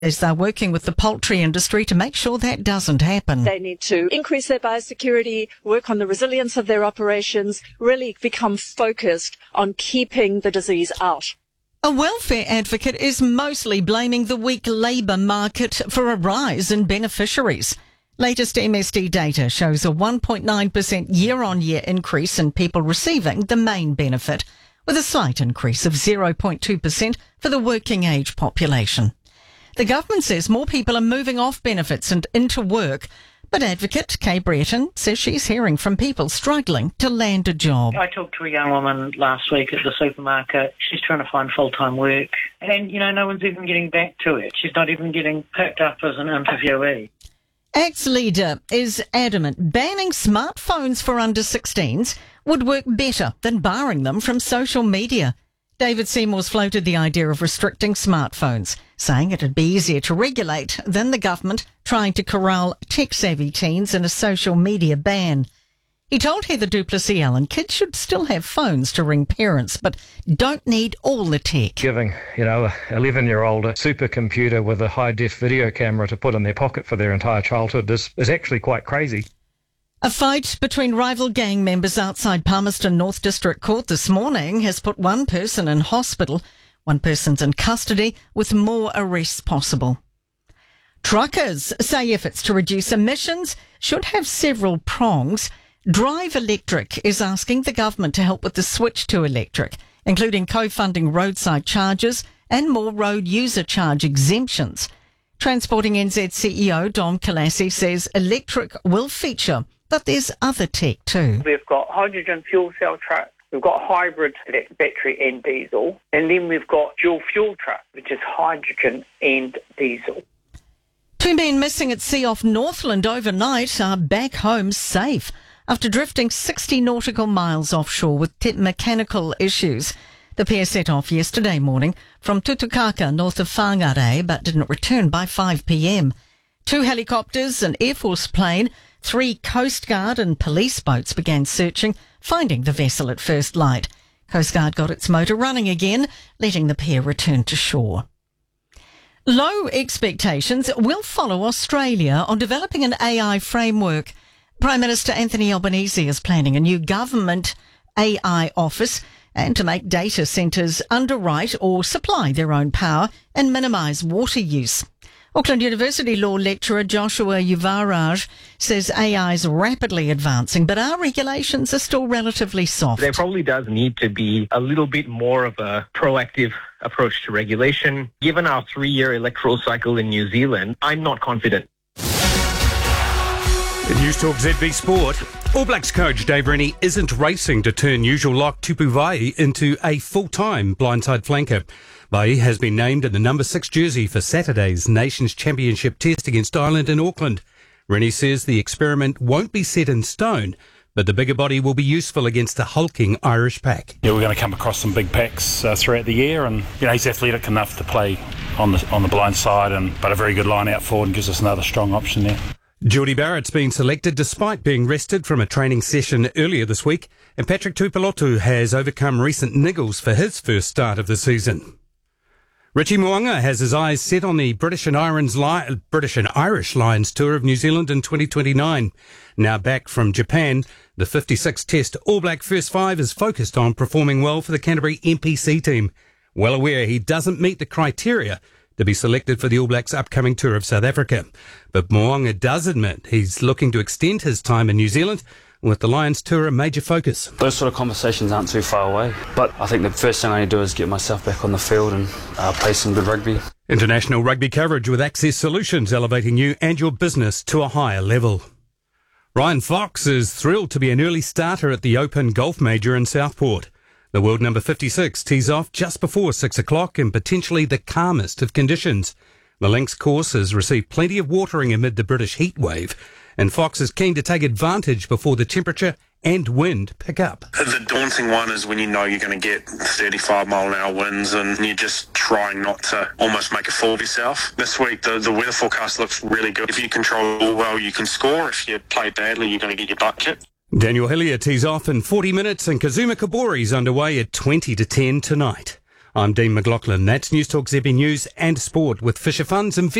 as they're working with the poultry industry to make sure that doesn't happen. They need to increase their biosecurity, work on the resilience of their operations, really become focused on keeping the disease out. A welfare advocate is mostly blaming the weak labour market for a rise in beneficiaries. Latest MSD data shows a 1.9% year-on-year increase in people receiving the main benefit, with a slight increase of 0.2% for the working age population. The government says more people are moving off benefits and into work, but advocate Kay Brereton says she's hearing from people struggling to land a job. I talked to a young woman last week at the supermarket. She's trying to find full-time work, and, no one's even getting back to it. She's not even getting picked up as an interviewee. ACT's leader is adamant banning smartphones for under 16s would work better than barring them from social media. David Seymour's floated the idea of restricting smartphones, saying it'd be easier to regulate than the government trying to corral tech-savvy teens in a social media ban. He told Heather Duplessis-Allen kids should still have phones to ring parents, but don't need all the tech. Giving, a 11-year-old a supercomputer with a high-def video camera to put in their pocket for their entire childhood is actually quite crazy. A fight between rival gang members outside Palmerston North District Court this morning has put one person in hospital. One person's in custody, with more arrests possible. Truckers say efforts to reduce emissions should have several prongs. Drive Electric is asking the government to help with the switch to electric, including co-funding roadside charges and more road user charge exemptions. Transporting NZ CEO Dom Kalassi says electric will feature, but there's other tech too. We've got hydrogen fuel cell trucks, we've got hybrid battery and diesel, and then we've got dual fuel truck, which is hydrogen and diesel. 2 men missing at sea off Northland overnight are back home safe after drifting 60 nautical miles offshore with mechanical issues. The pair set off yesterday morning from Tutukaka north of Whangarei but didn't return by 5 p.m. 2 helicopters, an Air Force plane, 3 Coast Guard and police boats began searching, finding the vessel at first light. Coast Guard got its motor running again, letting the pair return to shore. Low expectations will follow Australia on developing an AI framework. Prime Minister Anthony Albanese is planning a new government AI office and to make data centres underwrite or supply their own power and minimise water use. Auckland University law lecturer Joshua Yuvaraj says AI is rapidly advancing, but our regulations are still relatively soft. There probably does need to be a little bit more of a proactive approach to regulation. Given our 3-year electoral cycle in New Zealand, I'm not confident. News Talk ZB Sport. All Blacks coach Dave Rennie isn't racing to turn usual lock Tupu Vai into a full-time blindside flanker. Vai has been named in the number 6 jersey for Saturday's Nations Championship test against Ireland in Auckland. Rennie says the experiment won't be set in stone, but the bigger body will be useful against the hulking Irish pack. Yeah, we're going to come across some big packs throughout the year, and he's athletic enough to play on the blind side, but a very good line out forward and gives us another strong option there. Jordie Barrett's been selected despite being rested from a training session earlier this week, and Patrick Tuipulotu has overcome recent niggles for his first start of the season. Richie Mo'unga has his eyes set on the British and Irish Lions tour of New Zealand in 2029. Now back from Japan, the 56th Test All Black First Five is focused on performing well for the Canterbury NPC team. Well aware he doesn't meet the criteria to be selected for the All Blacks' upcoming tour of South Africa. But Mo'unga does admit he's looking to extend his time in New Zealand, with the Lions tour a major focus. Those sort of conversations aren't too far away, but I think the first thing I need to do is get myself back on the field and play some good rugby. International rugby coverage with Access Solutions, elevating you and your business to a higher level. Ryan Fox is thrilled to be an early starter at the Open Golf Major in Southport. The world number 56 tees off just before 6 o'clock in potentially the calmest of conditions. The links course has received plenty of watering amid the British heat wave, and Fox is keen to take advantage before the temperature and wind pick up. The daunting one is when you know you're going to get 35 mile an hour winds and you're just trying not to almost make a fool of yourself. This week the weather forecast looks really good. If you control it all well, you can score. If you play badly, you're going to get your butt kicked. Daniel Hillier tees off in 40 minutes and Kazuma Kobori's underway at 20 to 10 tonight. I'm Dean McLaughlin. That's News Talk ZB News and Sport with Fisher Funds and